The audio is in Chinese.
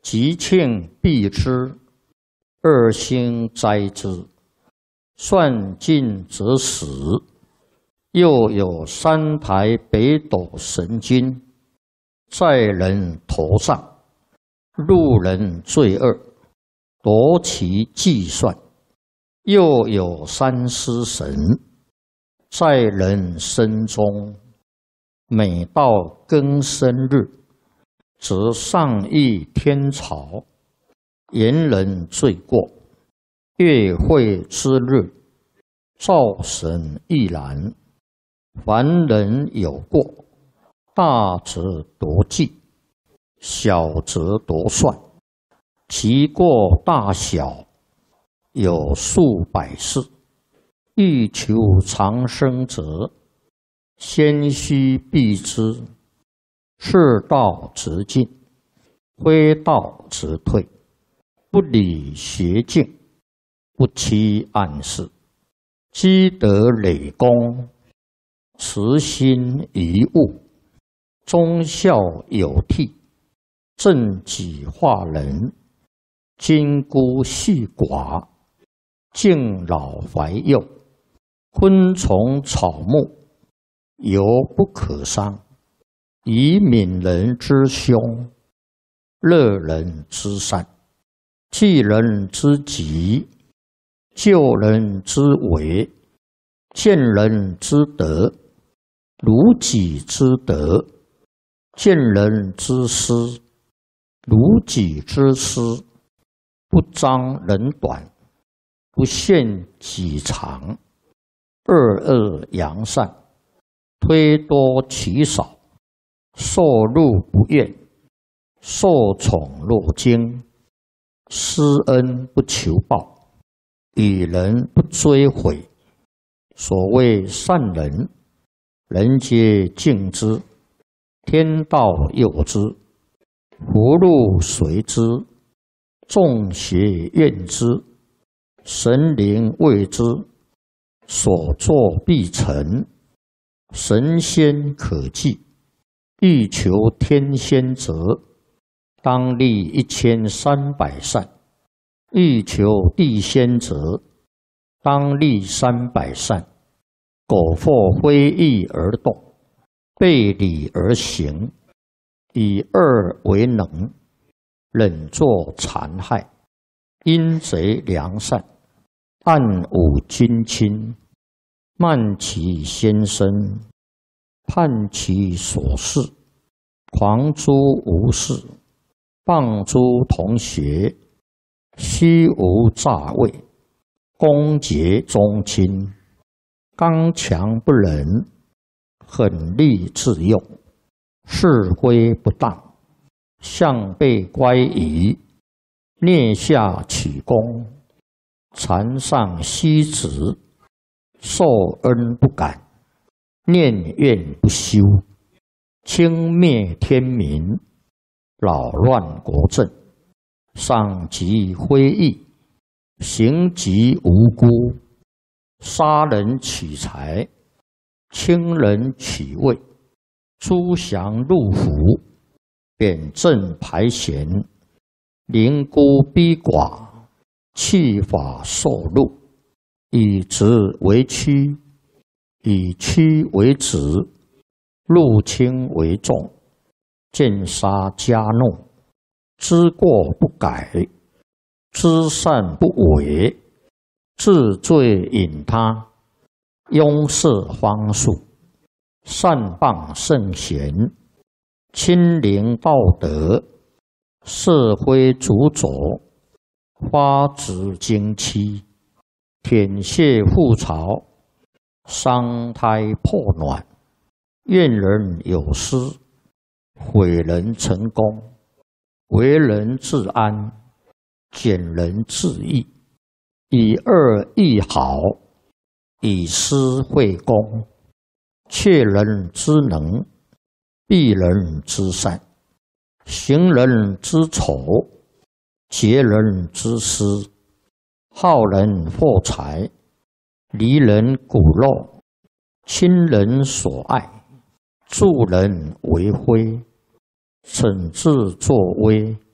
吉庆避之，二星灾之。算尽则死。又有3台北斗神君在人头上，路人罪恶，夺其计算。又有3尸神在人身中，每到庚申日，则上议天朝，言人罪过。月会之日，灶神亦然。凡人有过，大则夺计，小则夺算。其过大小，有数百事。欲求长生者，先须避之。是道则进，非道则退。不理邪径，不欺暗室。积德累功，慈心遗物。忠孝有悌，正己化人。金孤细寡，敬老怀幼。昆虫草木，犹不可伤。以悯人之凶，乐人之善。济人之急，救人之危。见人之德，如己之德；见人之失，如己之失。不彰人短，不限己长。恶恶扬善，推多其少。受禄不怨，受宠若惊。施恩不求报，与人不追悔。所谓善人，人皆敬之，天道佑之，福禄随之，众邪怨之，神灵畏之。所作必成，神仙可祭。欲求天仙者，当立1300善。欲求地仙者，当立300善。苟或非义而动，背礼而行，以恶为能，忍作残害，阴贼良善，暗侮君亲，慢其先生，叛其所事，狂诛无事，谤诸同学，虚无诈伪，攻讦宗亲，刚强不仁，狠戾自用，是非不当，向背乖疑，蹑下取功，残上息职，受恩不感，念怨不休，轻蔑天民，扰乱国政，伤及非义，刑及无辜，杀人取财，轻人取位，诛降入府，贬正排贤，凌孤逼寡，弃法受禄，以直为屈，以屈为直，入轻为重，见杀加怒，知过不改，知善不为，治罪引他，拥塞荒树，善谤圣贤，亲临道德，社会主佐，发指经期，舔血覆巢，伤胎破卵，怨人有失，毁人成功，为人自安，减人自益，以恶易好，以私会公，窃人之能，避人之善，行人之丑，劫人之私，好人获财，离人骨肉，亲人所爱，助人为非，惩治作威，